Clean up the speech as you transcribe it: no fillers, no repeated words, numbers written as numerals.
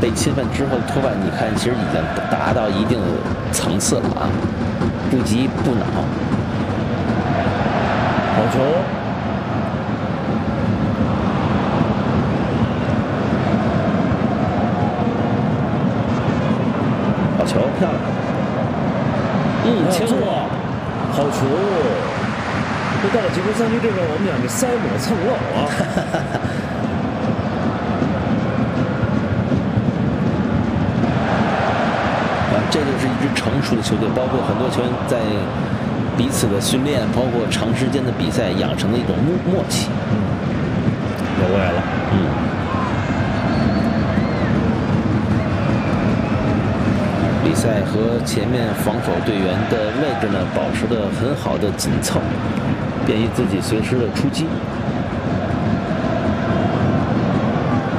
被侵犯之后的拖把，你看其实已经达到一定层次了啊，不急不恼。 好球！ 好球，漂亮！ 清楚，好球！这到了积分3区这边，我们讲这塞抹蹭漏啊。 这就是一支成熟的球队，包括很多球员在彼此的训练，包括长时间的比赛养成的一种默契。 有味了。 比赛和前面防守队员的位置呢，保持的很好的紧凑，便于自己随时的出击。